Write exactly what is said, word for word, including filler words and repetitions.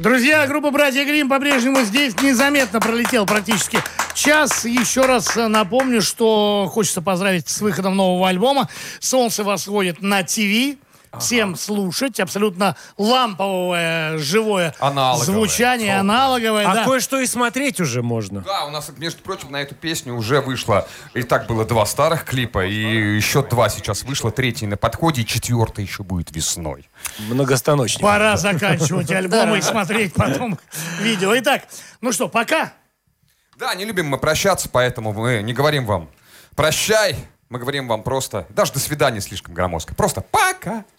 Друзья, группа «Братья Гримм» по-прежнему здесь. Незаметно пролетел практически час. Еще раз напомню, что хочется поздравить с выходом нового альбома. «Солнце восходит» на ТВ. Всем ага. слушать. Абсолютно ламповое, живое аналоговое. звучание, Солнце. аналоговое. А да. кое-что и смотреть уже можно. Да, у нас, между прочим, на эту песню уже вышло. И так было два старых клипа, и еще два сейчас вышло. Третий на подходе, и четвертый еще будет весной. Многостаночник. Пора заканчивать альбомы и смотреть потом видео. Итак, ну что, пока. Да, не любим мы прощаться, поэтому мы не говорим вам «прощай». Мы говорим вам просто, даже «до свидания» слишком громоздко. Просто «пока».